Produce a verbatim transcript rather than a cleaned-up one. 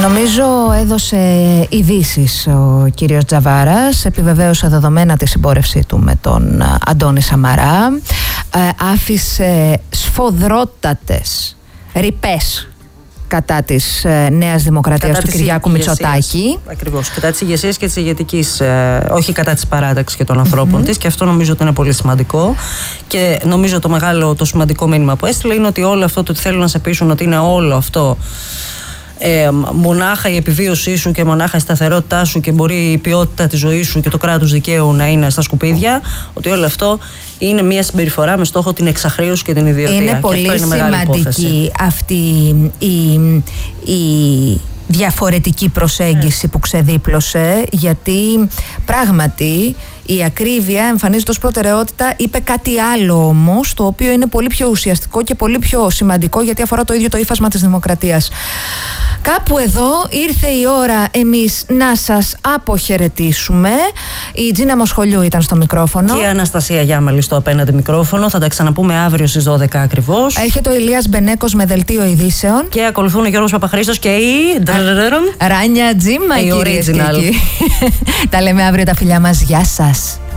Νομίζω έδωσε ειδήσεις ο κύριος Τζαβάρας, επιβεβαίωσε δεδομένα τη συμπόρευσή του με τον Αντώνη Σαμαρά, ε, άφησε σφοδρότατες ρηπές κατά της ε, Νέας Δημοκρατίας κατά του Κυριάκου Μητσοτάκη. Ακριβώς, κατά της ηγεσίας και της ηγετικής, ε, όχι κατά της παράταξης και των ανθρώπων mm-hmm. της, και αυτό νομίζω ότι είναι πολύ σημαντικό. Και νομίζω το μεγάλο, το σημαντικό μήνυμα που έστειλε είναι ότι όλο αυτό το ότι θέλουν να σε πείσουν ότι είναι όλο αυτό Ε, μονάχα η επιβίωσή σου και μονάχα η σταθερότητά σου και μπορεί η ποιότητα της ζωής σου και το κράτος δικαίου να είναι στα σκουπίδια, ότι όλο αυτό είναι μια συμπεριφορά με στόχο την εξαχρείωση και την ιδιωτία. Είναι πολύ είναι σημαντική αυτή η, η διαφορετική προσέγγιση που ξεδίπλωσε, γιατί πράγματι η ακρίβεια εμφανίζεται ως προτεραιότητα. Είπε κάτι άλλο όμως, το οποίο είναι πολύ πιο ουσιαστικό και πολύ πιο σημαντικό, γιατί αφορά το ίδιο το ύφασμα της δημοκρατίας. Κάπου εδώ ήρθε η ώρα εμείς να σας αποχαιρετήσουμε. Η Τζίνα Μοσχολιού ήταν στο μικρόφωνο. Και η Αναστασία Γιάμαλη στο απέναντι μικρόφωνο. Θα τα ξαναπούμε αύριο στις δώδεκα ακριβώς. Έρχεται ο Ηλίας Μπενέκος με δελτίο ειδήσεων. Και ακολουθούν ο Γιώργος Παπαχρήστος και η Ράνια Τζίμα, η κυρίες και κύριοι. Τα λέμε αύριο, τα φιλιά μας. Γεια σας.